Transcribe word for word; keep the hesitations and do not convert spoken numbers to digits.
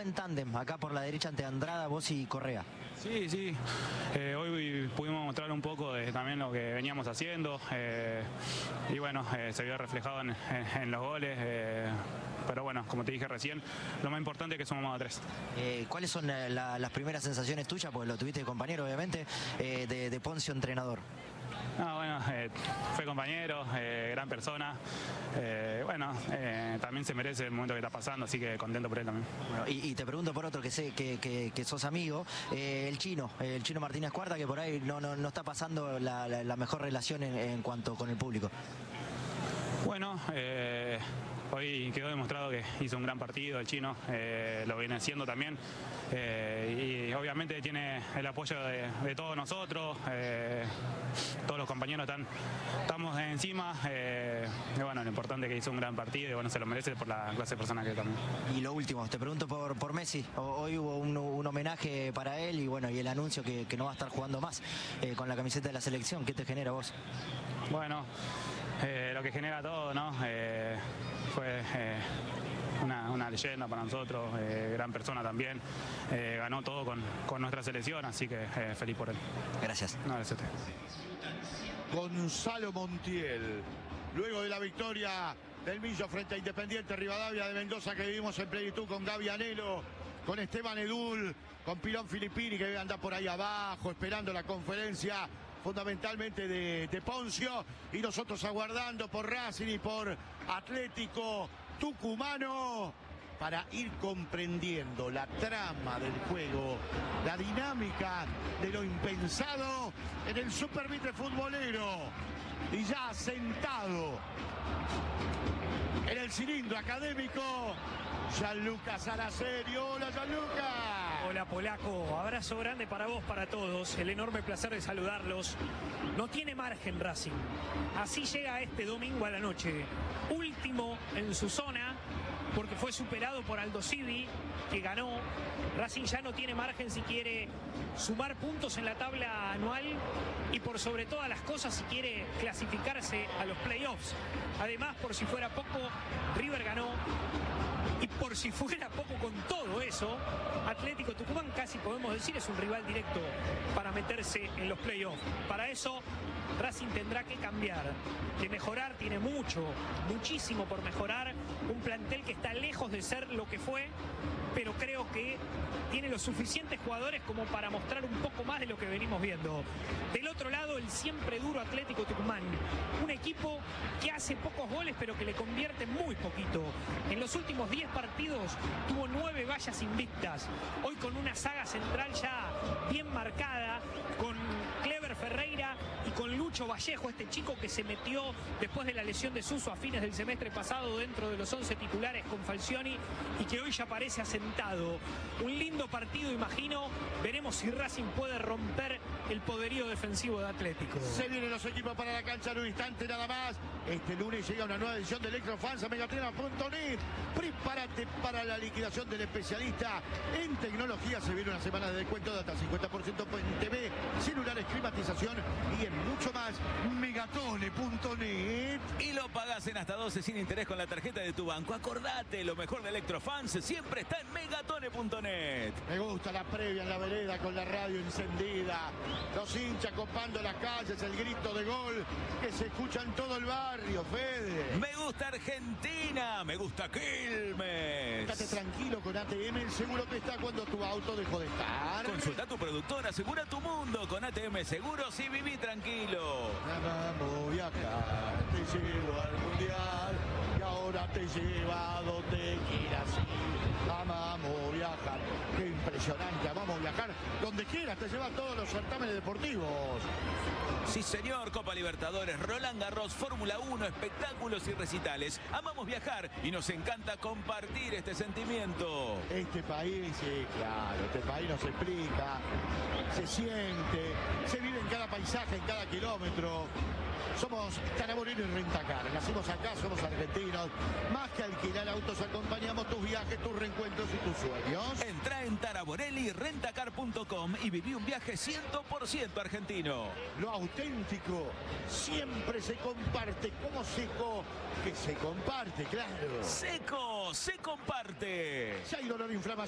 gran tándem acá por la derecha ante Andrada, vos y Correa. Sí, sí. Eh, hoy pudimos mostrar un poco de también lo que veníamos haciendo. Eh, y bueno, eh, se vio reflejado en, en, en los goles. Eh, pero bueno, como te dije recién, lo más importante es que sumamos a tres. Eh, ¿Cuáles son la, las primeras sensaciones tuyas? Porque lo tuviste de compañero, obviamente, eh, de, de Poncio entrenador. No, bueno, eh, fue compañero, eh, gran persona. Eh, bueno, eh, también se merece el momento que está pasando, así que contento por él también. Bueno, y, y te pregunto por otro que sé que, que, que sos amigo, eh, el chino, eh, el chino Martínez Cuarta, que por ahí no, no, no está pasando la, la, la mejor relación en, en cuanto con el público. Bueno, eh, hoy quedó demostrado que hizo un gran partido el chino, eh, lo viene haciendo también. Eh, y obviamente tiene el apoyo de, de todos nosotros, eh, todos los compañeros están, estamos encima, eh, y bueno, lo importante es que hizo un gran partido y bueno, se lo merece por la clase de persona que es también. Y lo último, te pregunto por, por Messi, hoy hubo un, un homenaje para él y bueno, y el anuncio que, que no va a estar jugando más eh, con la camiseta de la selección, ¿qué te genera a vos? Bueno, eh, lo que genera todo, ¿no? Eh, fue... Eh, Una, una leyenda para nosotros, eh, gran persona también, eh, ganó todo con, con nuestra selección, así que eh, feliz por él. Gracias. No, gracias a usted. Gonzalo Montiel, luego de la victoria del Millo frente a Independiente Rivadavia de Mendoza que vivimos en plenitud con Gaby Anelo, con Esteban Edul, con Pilón Filippini que debe andar por ahí abajo esperando la conferencia fundamentalmente de, de Poncio, y nosotros aguardando por Racing y por Atlético Tucumano para ir comprendiendo la trama del juego, la dinámica de lo impensado en el Supervitre futbolero. Y ya sentado en el cilindro académico, Gianluca Saraceni. Hola, Gianluca. Hola, Polaco. Abrazo grande para vos, para todos. El enorme placer de saludarlos. No tiene margen Racing. Así llega este domingo a la noche. Último en su zona, porque fue superado por Aldo Civi, que ganó. Racing ya no tiene margen si quiere sumar puntos en la tabla anual y por sobre todas las cosas si quiere clasificarse a los playoffs. Además, por si fuera poco, River ganó. Y por si fuera poco con todo eso, Atlético Tucumán casi podemos decir es un rival directo para meterse en los playoffs. Para eso Racing tendrá que cambiar, que mejorar, tiene mucho, muchísimo por mejorar. Un plantel que está lejos de ser lo que fue, pero creo que tiene los suficientes jugadores como para mostrar un poco más de lo que venimos viendo. Del otro lado, el siempre duro Atlético Tucumán, un equipo que hace pocos goles pero que le convierte muy poquito. En los últimos diez partidos tuvo nueve vallas invictas, hoy con una saga central ya bien marcada, con Clever Ferreira y con Lucho Vallejo, este chico que se metió después de la lesión de Suso a fines del semestre pasado dentro de los once titulares con Falcioni y que hoy ya parece asentado. Un lindo partido, imagino. Veremos si Racing puede romper el poderío defensivo de Atlético. Se vienen los equipos para la cancha en un instante nada más. Este lunes llega una nueva edición de Electrofans a megatrena punto net. Prepárate para la liquidación del especialista en tecnología. Se viene una semana de descuento de hasta cincuenta por ciento en T V, celulares, climatización y en mucho más. megatone punto net. Y lo pagas en hasta doce sin interés con la tarjeta de tu banco. Acordate, lo mejor de Electrofans siempre está en megatone punto net. Me gusta la previa en la vereda con la radio encendida, los hinchas copando las calles, el grito de gol que se escucha en todo el barrio, Fede. Me gusta Argentina, me gusta Quilmes. Estate tranquilo con A T M, el seguro que está cuando tu auto dejó de estar. Consulta a tu productor, asegura tu mundo con A T M Seguros y viví tranquilo. Vamos viajar, te llevo al mundial y ahora te lleva a donde quieras ir. Amamos viajar, qué impresionante, amamos viajar donde quieras, te lleva a todos los certámenes deportivos. Sí señor, Copa Libertadores, Roland Garros, Fórmula uno, espectáculos y recitales. Amamos viajar y nos encanta compartir este sentimiento. Este país, sí, claro, este país nos explica, se siente, se vive en cada paisaje, en cada kilómetro. Somos Taraborelli y Rentacar, nacimos acá, somos argentinos. Más que alquilar autos, acompañamos tus viajes, tus reencuentros y tus sueños. Entra en taraborelli y rentacar punto com y viví un viaje cien por ciento argentino. Lo auténtico siempre se comparte, como seco que se comparte, claro. Seco, se comparte. Si hay dolor, inflamación